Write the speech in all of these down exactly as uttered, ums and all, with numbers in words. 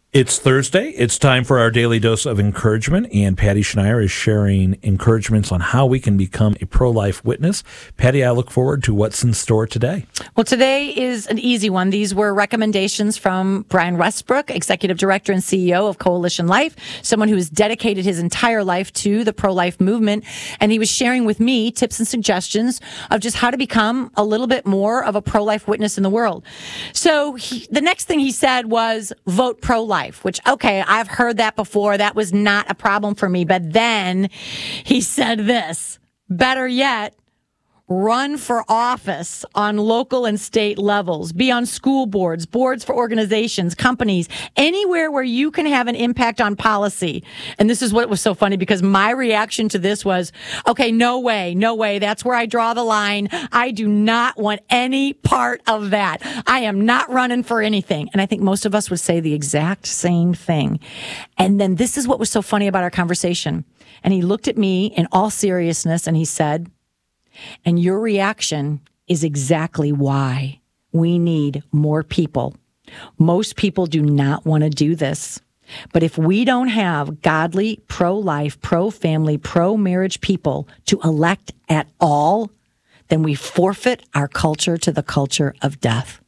It's Thursday. It's time for our daily dose of encouragement, and Patty Schneier is sharing encouragements on how we can become a pro-life witness. Patty, I look forward to what's in store today. Well, today is an easy one. These were recommendations from Brian Westbrook, Executive Director and C E O of Coalition Life, someone who has dedicated his entire life to the pro-life movement. And he was sharing with me tips and suggestions of just how to become a little bit more of a pro-life witness in the world. So he, the next thing he said was vote pro-life. Which, okay, I've heard that before. That was not a problem for me. But then he said this, better yet, run for office on local and state levels, be on school boards, boards for organizations, companies, anywhere where you can have an impact on policy. And this is what was so funny, because my reaction to this was, okay, no way, no way. That's where I draw the line. I do not want any part of that. I am not running for anything. And I think most of us would say the exact same thing. And then this is what was so funny about our conversation. And he looked at me in all seriousness and he said, and your reaction is exactly why we need more people. Most people do not want to do this. But if we don't have godly, pro-life, pro-family, pro-marriage people to elect at all, then we forfeit our culture to the culture of death.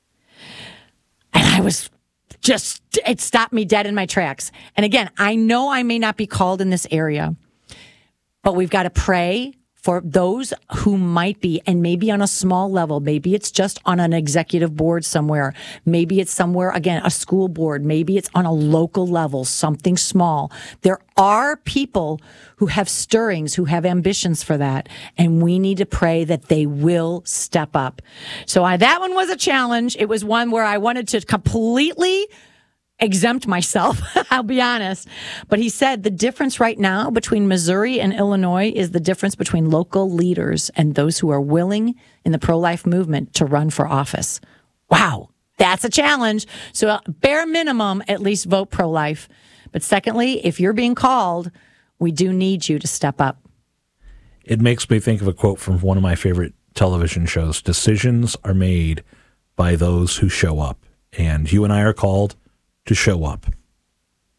And I was just, it stopped me dead in my tracks. And again, I know I may not be called in this area, but we've got to pray for those who might be, and maybe on a small level, maybe it's just on an executive board somewhere, maybe it's somewhere, again, a school board, maybe it's on a local level, something small. There are people who have stirrings, who have ambitions for that, and we need to pray that they will step up. So I, that one was a challenge. It was one where I wanted to completely exempt myself, I'll be honest. But he said the difference right now between Missouri and Illinois is the difference between local leaders and those who are willing in the pro-life movement to run for office. Wow, that's a challenge. So uh, bare minimum, at least vote pro-life. But secondly, if you're being called, we do need you to step up. It makes me think of a quote from one of my favorite television shows. Decisions are made by those who show up. And you and I are called to show up.